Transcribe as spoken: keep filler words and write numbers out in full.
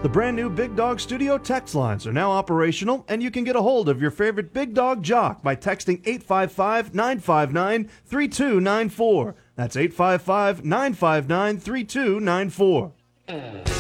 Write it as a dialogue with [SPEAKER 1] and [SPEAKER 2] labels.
[SPEAKER 1] The brand new Big Dog Studio text lines are now operational, and you can get a hold of your favorite Big Dog jock by texting eight five five, nine five nine, three two nine four. That's eight five five, nine five nine, three two nine four.